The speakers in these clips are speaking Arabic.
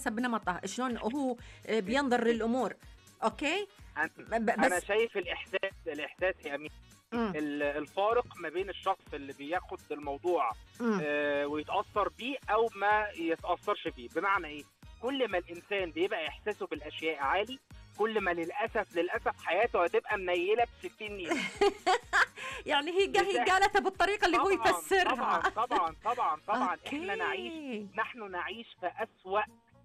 حسب نمطه شلون هو بينظر للامور. اوكي انا بس شايف الاحساس يا امين. مم. الفارق ما بين الشخص اللي بياخد الموضوع مم. ويتاثر بيه او ما يتاثرش بيه. بمعنى ايه؟ كل ما الانسان بيبقى احساسه بالاشياء عالي، كل ما للاسف حياته هتبقى منيله ب 60 نيله. يعني هي قالتها بالطريقه اللي هو يفسرها. طبعا أوكي. نحن نعيش في أسوأ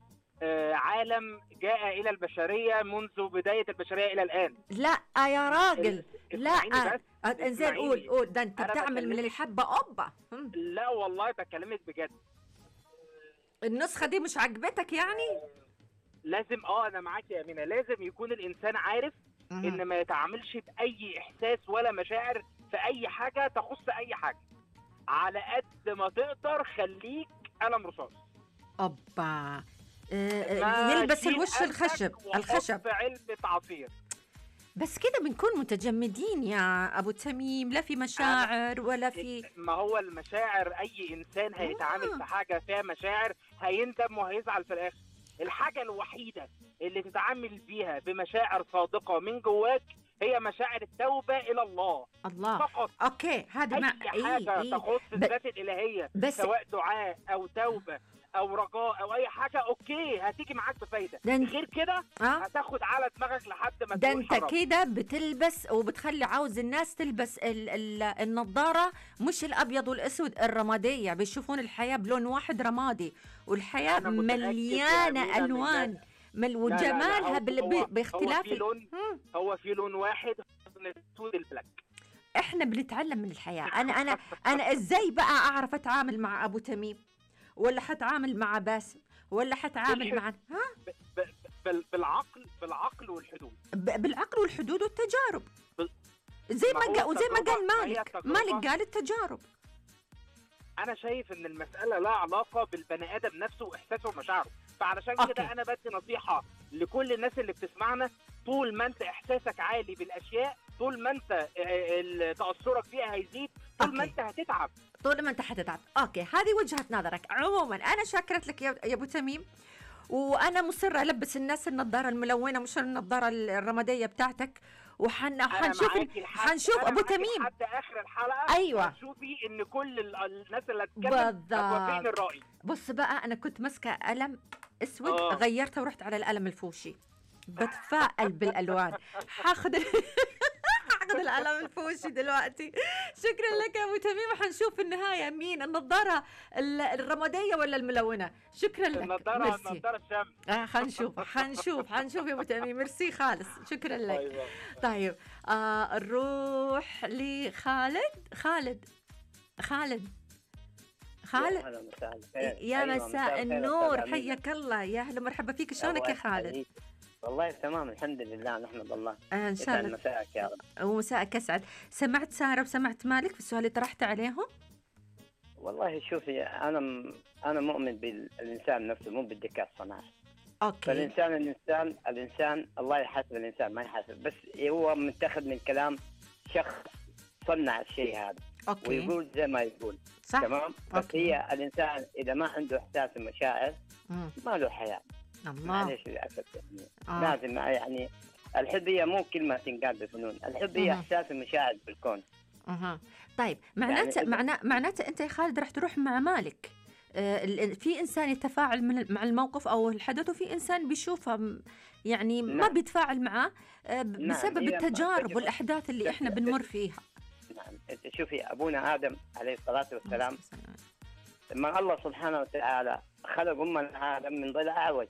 عالم جاء إلى البشرية منذ بداية البشرية إلى الآن. لا يا راجل لا. اسمعيني بس، انزين قول ده انت أنا بتعمل من بكلمك. الحبه قبه. لا والله بكلمك بجد. النسخه دي مش عجبتك يعني؟ لازم أنا معاك يا أمينة، لازم يكون الإنسان عارف إن ما يتعاملش بأي إحساس ولا مشاعر في أي حاجة تخص أي حاجة. على قد ما تقدر خليك قلم رصاص. اوبا. ما يلبس شيل الوش قلبك الخشب. وحط علبة عصير. بس كده بنكون متجمدين يا ابو تميم، لا في مشاعر ولا في. ما هو المشاعر، اي انسان هيتعامل في حاجه فيها مشاعر هيندم وهيزعل في الاخر. الحاجه الوحيده اللي تتعامل بيها بمشاعر صادقه من جواك هي مشاعر التوبه الى الله فقط. اوكي هذا ما اي حاجه تخص الذات الالهيه، سواء دعاء او توبه او رجاء او اي حاجه، اوكي هتيجي معاك بفايده. غير كده هتاخد على دماغك لحد ما ده تقول انت كده بتلبس وبتخلي عاوز الناس تلبس النظاره مش الابيض والاسود، الرماديه، بيشوفون الحياه بلون واحد رمادي، والحياه مليانه الوان وجمالها باختلاف هو في لون واحد، الاسود البلاك. احنا بنتعلم من الحياه. انا ازاي بقى اعرف اتعامل مع ابو تميم، ولا حتعامل مع باسم، ولا حتعامل مع بالعقل والحدود. بالعقل والحدود والتجارب. زي ما قال مالك قال التجارب. انا شايف ان المساله لها علاقه بالبني ادم نفسه واحساسه ومشاعره. فعلشان كده انا بدي نصيحه لكل الناس اللي بتسمعنا: طول ما انت احساسك عالي بالاشياء، طول ما انت تاثرك فيها هيزيد، طول ما انت هتتعب. اوكي هذه وجهة نظرك. عموما انا شاكرت لك يا ابو تميم، وانا مصره البس الناس النظاره الملونه مش النظاره الرماديه بتاعتك، حنشوف ابو تميم حتى اخر الحلقه. ايوه هتشوفي ان كل الناس اللي هتتكلم هتوافقين الراي. بص بقى، انا كنت ماسكه قلم اسود غيرته ورحت على القلم الفوشي، بتفائل بالالوان. هاخذ القلم الفوشي دلوقتي. شكرا لك يا ابو تميم. حنشوف في النهايه مين النظاره الرماديه ولا الملونه. شكرا لك. النظاره الشمس. حنشوف يا ابو تميم. ميرسي خالص، شكرا لك. طيب نروح لخالد. يا مساء النور، حياك الله، يا اهلا مرحبا فيك. شلونك يا خالد؟ والله تمام الحمد لله، نحمد الله. ان شاء الله مساءك يا رب. ومساءك اسعد. سمعت ساره وسمعت مالك في السؤال اللي طرحت عليهم؟ والله شوفي، انا مؤمن بالانسان نفسه مو بالذكاء الصناعي. اوكي. فالانسان الله يحاسب الانسان، ما يحاسب، بس هو متاخذ من كلام شخص صنع الشيء هذا. أوكي. ويقول زي ما يقول. صح. تمام. بس هي الانسان اذا ما عنده احساس ومشاعر ما له حياه. الله. معليش للاسف يعني. لازم يعني الحب مو كلمه تنقال بالفنون، الحب هي احساس ومشاعر بالكون. طيب معناته انت يا خالد راح تروح مع مالك. في انسان يتفاعل مع الموقف او الحدث، وفي انسان بيشوفها يعني ما بيتفاعل معاه بسبب التجارب والاحداث اللي احنا بنمر فيها. نعم. شوفي ابونا ادم عليه الصلاه والسلام، لما الله سبحانه وتعالى خلق امنا ادم من ضلع اعوج،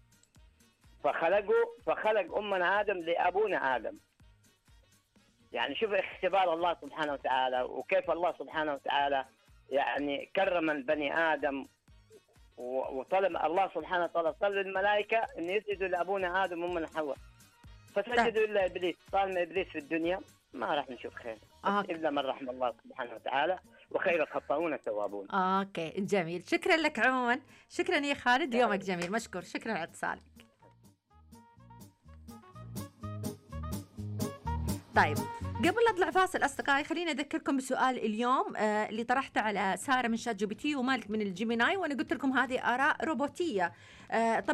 فخلق امنا ادم لابونا ادم. يعني شوف اختبار الله سبحانه وتعالى، وكيف الله سبحانه وتعالى يعني كرم البني ادم، وطلب الله سبحانه وتعالى طلب الملائكه ان يسجدوا لابونا ادم وامنا حواء، فسجدوا الا ابليس. طالما ابليس في الدنيا ما راح نشوف خير الا من رحم الله سبحانه وتعالى، وخير الخطاؤون التوابون. اوكي جميل، شكرا لك. عموما شكرا يا خالد، يومك جميل، مشكور، شكرا على اتصالك. طيب قبل لا اطلع فاصل اصدقائي، خليني اذكركم بسؤال اليوم اللي طرحته على ساره من شات جي بي تي ومالك من الجيميناي، وانا قلت لكم هذه اراء روبوتيه.